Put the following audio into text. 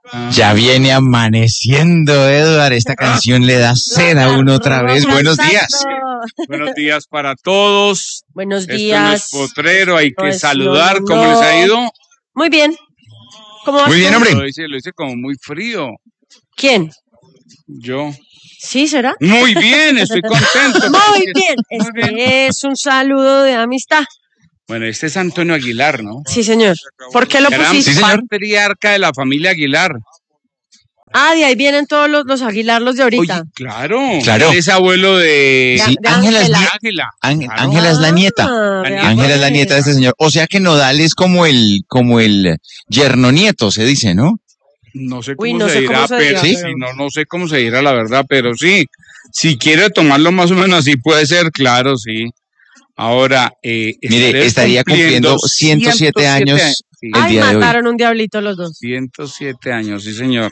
Ya viene amaneciendo, Edward. Esta canción le da sed a uno otra vez. Buenos días. Buenos días para todos. Buenos días. Esto no es potrero, hay que No es- saludar. no. ¿Cómo les ha ido? Muy bien. ¿Cómo vas Muy bien, tú? hombre. Lo dice como muy frío. ¿Quién? Yo. ¿Sí, será? Muy bien, estoy contento. Muy bien. Este es un saludo de amistad. Bueno, este es Antonio Aguilar, ¿no? Sí, señor. ¿Por qué lo Gran pusiste? Sí, señor. patriarca de la familia Aguilar. Ah, de ahí vienen todos los Aguilar, los de ahorita. Oye, claro. Claro. Él es abuelo de Sí, de Ángela es, Ángela. Ángela. Ángela Claro. es la nieta. vea Ángela es la pues. nieta de este señor. O sea que Nodal es como el yerno nieto, se dice, ¿no? No sé cómo Uy, no se sé dirá, cómo se pero dirá, sí, pero- no sé cómo se dirá la verdad, pero sí. Si quiere tomarlo más o menos así puede ser, claro, sí. Ahora, Mire, estaría cumpliendo 107 años Sí, el Ay, día de hoy. mataron un diablito los dos. 107 años, sí, señor.